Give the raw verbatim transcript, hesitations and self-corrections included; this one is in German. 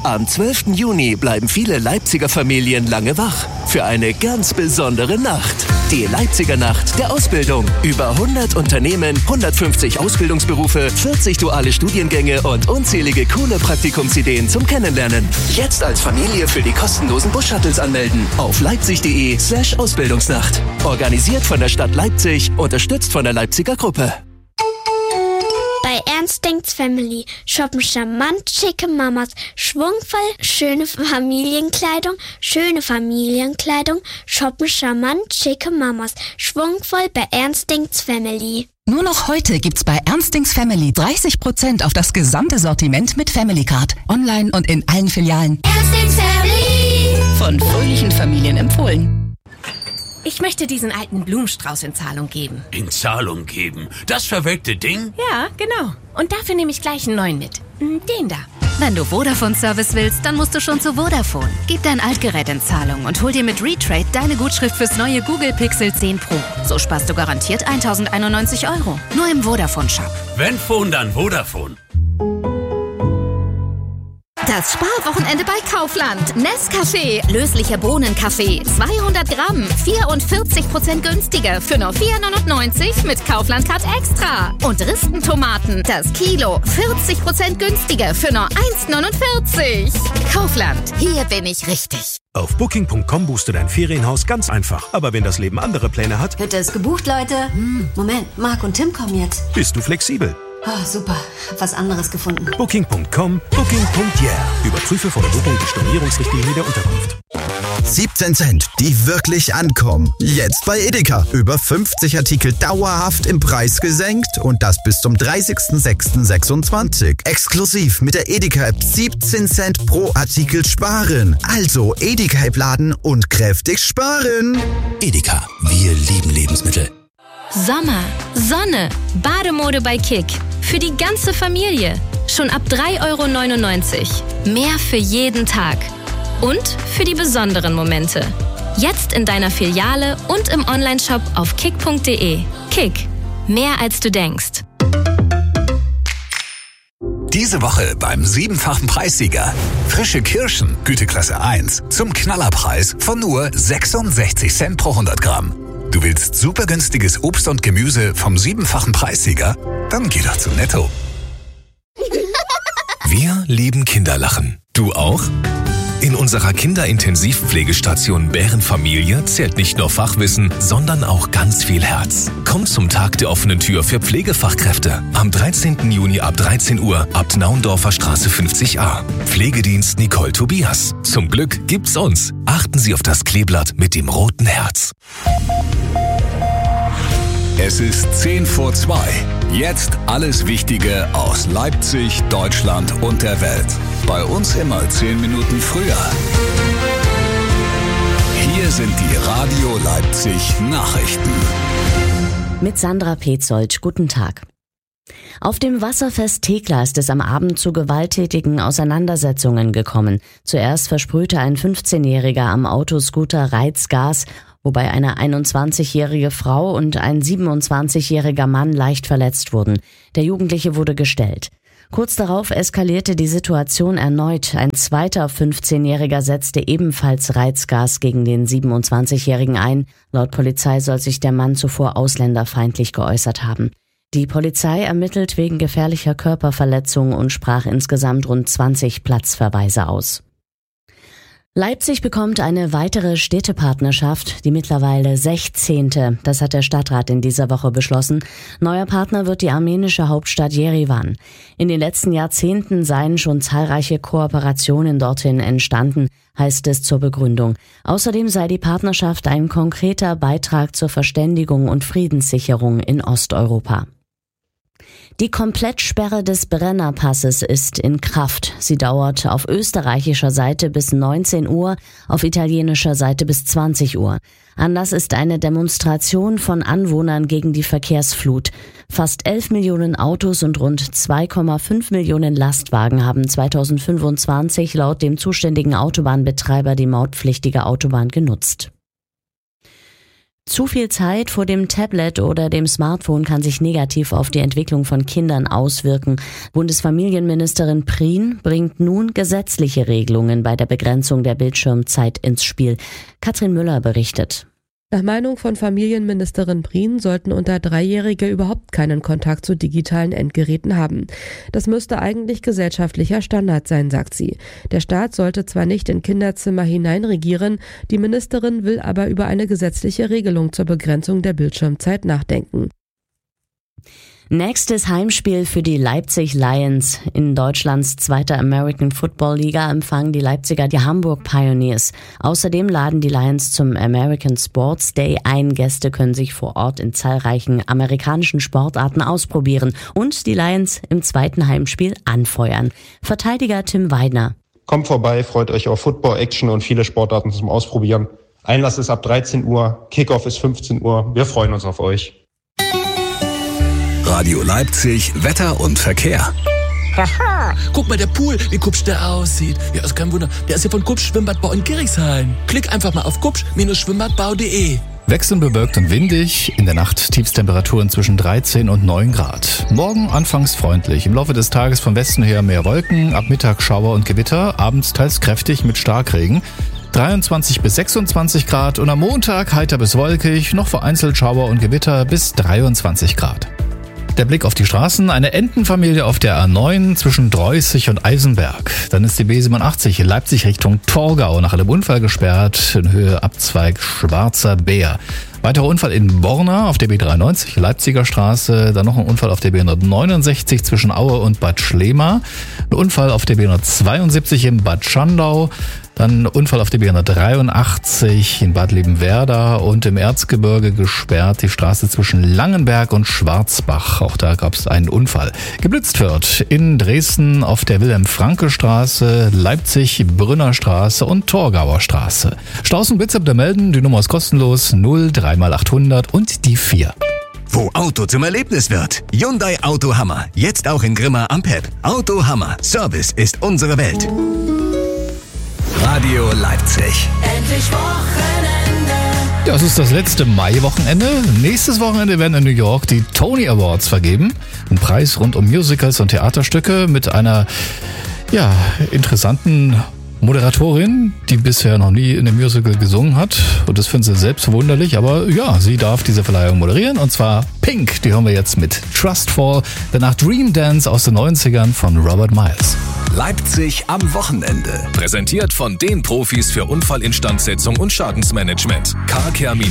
Am zwölften Juni bleiben viele Leipziger Familien lange wach für eine ganz besondere Nacht. Die Leipziger Nacht der Ausbildung. Über hundert Unternehmen, hundertfünfzig Ausbildungsberufe, vierzig duale Studiengänge und unzählige coole Praktikumsideen zum Kennenlernen. Jetzt als Familie für die kostenlosen Bus-Shuttles anmelden auf leipzig.de slash Ausbildungsnacht. Organisiert von der Stadt Leipzig, unterstützt von der Leipziger Gruppe. Bei Ernst Denkt's Family shoppen charmant schicke Mamas, schwungvoll schöne Familienkleidung, schöne Familienkleidung, shoppen charmant schicke Mamas, schwungvoll bei Ernst Denkt's Family. Nur noch heute gibt's bei Ernst Denkt's Family dreißig Prozent auf das gesamte Sortiment mit Family Card. Online und in allen Filialen. Ernst Denkt's Family. Von fröhlichen Familien empfohlen. Ich möchte diesen alten Blumenstrauß in Zahlung geben. In Zahlung geben? Das verwelkte Ding? Ja, genau. Und dafür nehme ich gleich einen neuen mit. Den da. Wenn du Vodafone-Service willst, dann musst du schon zu Vodafone. Gib dein Altgerät in Zahlung und hol dir mit Retrade deine Gutschrift fürs neue Google Pixel zehn Pro. So sparst du garantiert tausendeinundneunzig Euro. Nur im Vodafone-Shop. Wenn Phone, dann Vodafone. Das Sparwochenende bei Kaufland. Nescafé, löslicher Bohnenkaffee, zweihundert Gramm, vierundvierzig Prozent günstiger für nur vier neunundneunzig mit Kaufland Card Extra. Und Ristentomaten, das Kilo, vierzig Prozent günstiger für nur eins neunundvierzig. Kaufland, hier bin ich richtig. Auf Booking Punkt com buchst du dein Ferienhaus ganz einfach. Aber wenn das Leben andere Pläne hat... Wird es gebucht, Leute? Hm, Moment, Marc und Tim kommen jetzt. Bist du flexibel? Oh, super. Hab was anderes gefunden. Booking Punkt com, Booking Punkt yeah. Überprüfe vor der Buchung die Stornierungsrichtlinie der Unterkunft. siebzehn Cent, die wirklich ankommen. Jetzt bei Edeka. Über fünfzig Artikel dauerhaft im Preis gesenkt und das bis zum dreißigsten sechsten sechsundzwanzig. Exklusiv mit der Edeka-App siebzehn Cent pro Artikel sparen. Also Edeka-App laden und kräftig sparen. Edeka, wir lieben Lebensmittel. Sommer, Sonne, Bademode bei Kick. Für die ganze Familie. Schon ab drei Euro neunundneunzig. Mehr für jeden Tag. Und für die besonderen Momente. Jetzt in deiner Filiale und im Onlineshop auf kick punkt de. Kick. Mehr als du denkst. Diese Woche beim siebenfachen Preissieger. Frische Kirschen, Güteklasse eins, zum Knallerpreis von nur sechsundsechzig Cent pro hundert Gramm. Du willst super günstiges Obst und Gemüse vom siebenfachen Preissieger? Dann geh doch zu Netto. Wir lieben Kinderlachen. Du auch? In unserer Kinderintensivpflegestation Bärenfamilie zählt nicht nur Fachwissen, sondern auch ganz viel Herz. Komm zum Tag der offenen Tür für Pflegefachkräfte. Am dreizehnten Juni ab dreizehn Uhr ab Naundorfer Straße fünfzig a. Pflegedienst Nicole Tobias. Zum Glück gibt's uns. Achten Sie auf das Kleeblatt mit dem roten Herz. Es ist zehn vor zwei. Jetzt alles Wichtige aus Leipzig, Deutschland und der Welt. Bei uns immer zehn Minuten früher. Hier sind die Radio Leipzig Nachrichten. Mit Sandra Petzold, guten Tag. Auf dem Wasserfest Thekla ist es am Abend zu gewalttätigen Auseinandersetzungen gekommen. Zuerst versprühte ein fünfzehnjähriger am Autoscooter Reizgas, wobei eine einundzwanzigjährige Frau und ein siebenundzwanzigjähriger Mann leicht verletzt wurden. Der Jugendliche wurde gestellt. Kurz darauf eskalierte die Situation erneut. Ein zweiter fünfzehnjähriger setzte ebenfalls Reizgas gegen den siebenundzwanzigjährigen ein. Laut Polizei soll sich der Mann zuvor ausländerfeindlich geäußert haben. Die Polizei ermittelt wegen gefährlicher Körperverletzung und sprach insgesamt rund zwanzig Platzverweise aus. Leipzig bekommt eine weitere Städtepartnerschaft, die mittlerweile sechzehnte. Das hat der Stadtrat in dieser Woche beschlossen. Neuer Partner wird die armenische Hauptstadt Jerewan. In den letzten Jahrzehnten seien schon zahlreiche Kooperationen dorthin entstanden, heißt es zur Begründung. Außerdem sei die Partnerschaft ein konkreter Beitrag zur Verständigung und Friedenssicherung in Osteuropa. Die Komplettsperre des Brennerpasses ist in Kraft. Sie dauert auf österreichischer Seite bis neunzehn Uhr, auf italienischer Seite bis zwanzig Uhr. Anlass ist eine Demonstration von Anwohnern gegen die Verkehrsflut. Fast elf Millionen Autos und rund zwei Komma fünf Millionen Lastwagen haben zweitausendfünfundzwanzig laut dem zuständigen Autobahnbetreiber die mautpflichtige Autobahn genutzt. Zu viel Zeit vor dem Tablet oder dem Smartphone kann sich negativ auf die Entwicklung von Kindern auswirken. Bundesfamilienministerin Prien bringt nun gesetzliche Regelungen bei der Begrenzung der Bildschirmzeit ins Spiel. Katrin Müller berichtet. Nach Meinung von Familienministerin Prien sollten unter Dreijährige überhaupt keinen Kontakt zu digitalen Endgeräten haben. Das müsste eigentlich gesellschaftlicher Standard sein, sagt sie. Der Staat sollte zwar nicht in Kinderzimmer hineinregieren, die Ministerin will aber über eine gesetzliche Regelung zur Begrenzung der Bildschirmzeit nachdenken. Nächstes Heimspiel für die Leipzig Lions. In Deutschlands zweiter American Football Liga empfangen die Leipziger die Hamburg Pioneers. Außerdem laden die Lions zum American Sports Day ein. Gäste können sich vor Ort in zahlreichen amerikanischen Sportarten ausprobieren und die Lions im zweiten Heimspiel anfeuern. Verteidiger Tim Weidner. Kommt vorbei, freut euch auf Football, Action und viele Sportarten zum Ausprobieren. Einlass ist ab dreizehn Uhr, Kickoff ist fünfzehn Uhr. Wir freuen uns auf euch. Radio Leipzig, Wetter und Verkehr. Haha, guck mal, der Pool, wie kupsch der aussieht. Ja, ist kein Wunder, der ist ja von Kupsch Schwimmbadbau in Gerichshain. Klick einfach mal auf kupsch Schwimmbadbau punkt de. Wechselnd bewölkt und windig, in der Nacht Tiefstemperaturen zwischen dreizehn und neun Grad. Morgen anfangs freundlich, im Laufe des Tages von Westen her mehr Wolken, ab Mittag Schauer und Gewitter, abends teils kräftig mit Starkregen. dreiundzwanzig bis sechsundzwanzig Grad und am Montag heiter bis wolkig, noch vereinzelt Schauer und Gewitter bis dreiundzwanzig Grad. Der Blick auf die Straßen, eine Entenfamilie auf der A neun zwischen Dreußig und Eisenberg. Dann ist die B siebenundachtzig in Leipzig Richtung Torgau nach einem Unfall gesperrt, in Höhe Abzweig Schwarzer Bär. Weiterer Unfall in Borna auf der B dreiundneunzig, Leipziger Straße. Dann noch ein Unfall auf der B hundertneunundsechzig zwischen Aue und Bad Schlema. Ein Unfall auf der B hundertzweiundsiebzig in Bad Schandau. Dann Unfall auf der B hundertdreiundachtzig in Bad Liebenwerda und im Erzgebirge gesperrt die Straße zwischen Langenberg und Schwarzbach. Auch da gab es einen Unfall. Geblitzt wird in Dresden auf der Wilhelm-Franke-Straße, Leipzig, Brünner Straße und Torgauer Straße. Staus und Blitze bitte melden, die Nummer ist kostenlos, null drei mal achthundert und die vier. Wo Auto zum Erlebnis wird. Hyundai Auto Hammer. Jetzt auch in Grimma am Pep. Auto Hammer. Service ist unsere Welt. Radio Leipzig. Endlich Wochenende. Ja, es ist das letzte Mai-Wochenende. Nächstes Wochenende werden in New York die Tony Awards vergeben. Ein Preis rund um Musicals und Theaterstücke mit einer, ja, interessanten Moderatorin, die bisher noch nie in einem Musical gesungen hat. Und das finden sie selbst verwunderlich. Aber ja, sie darf diese Verleihung moderieren. Und zwar Pink. Die hören wir jetzt mit Trustfall. Danach Dream Dance aus den neunzigern von Robert Miles. Leipzig am Wochenende. Präsentiert von den Profis für Unfallinstandsetzung und Schadensmanagement. Carcare